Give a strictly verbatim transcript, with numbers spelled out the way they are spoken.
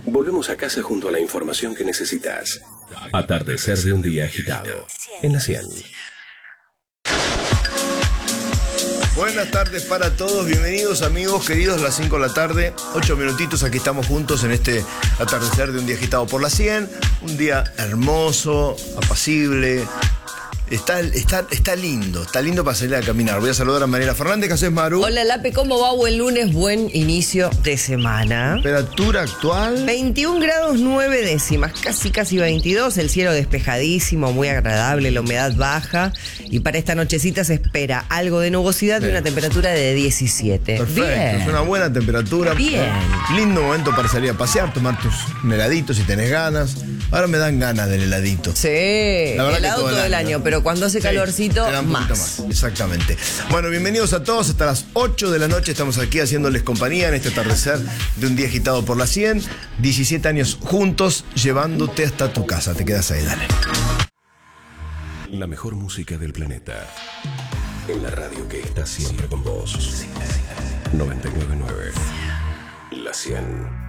Volvemos a casa junto a la información que necesitas. Atardecer de un día agitado. En la cien. Buenas tardes para todos, bienvenidos amigos queridos, las cinco de la tarde, ocho minutitos, aquí estamos juntos en este atardecer de un día agitado por la cien, un día hermoso, apacible, está, está, está lindo, está lindo para salir a caminar. Voy a saludar a Mariela Fernández, ¿qué haces, Maru? Hola Lape, ¿cómo va? Buen lunes, buen inicio de semana. Temperatura actual veintiún grados nueve décimas, casi casi veintidós, el cielo despejadísimo, muy agradable, la humedad baja y para esta nochecita se espera algo de nubosidad. Bien. Y una temperatura de diecisiete. Perfecto, Bien. Es una buena temperatura. Bien. Lindo momento para salir a pasear, tomar tus heladitos si tenés ganas. Ahora me dan ganas del heladito. Sí, La verdad helado que todo, todo el año, año, pero cuando hace sí, calorcito, te da un más. más. Exactamente. Bueno, bienvenidos a todos. Hasta las ocho de la noche estamos aquí haciéndoles compañía en este atardecer de un día agitado por la cien. diecisiete años juntos, llevándote hasta tu casa. Te quedas ahí, dale. La mejor música del planeta. En la radio que está siempre con vos. noventa y nueve punto nueve. La cien.